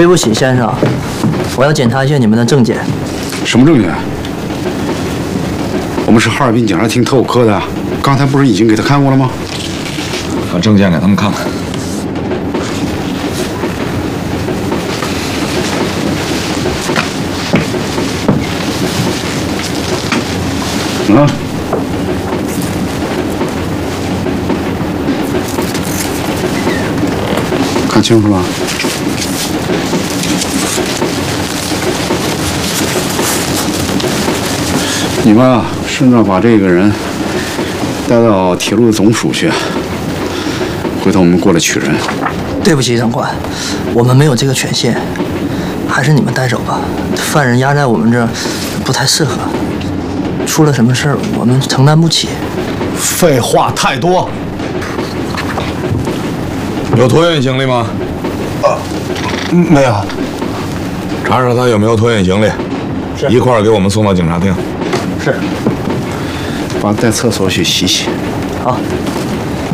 对不起，先生，我要检查一下你们的证件。 什么证件？我们是哈尔滨警察厅特务科的，刚才不是已经给他看过了吗？ 把证件给他们看看。 啊？看清楚了。你们啊，顺着把这个人带到铁路总署去，回头我们过来取人。 对不起，长官，我们没有这个权限，还是你们带走吧。犯人压在我们这儿不太适合，出了什么事儿我们承担不起。 废话太多。 有托运行李吗？ 没有。 查查他有没有托运行李，一块儿给我们送到警察厅。 是。 把他带厕所去洗洗。 好。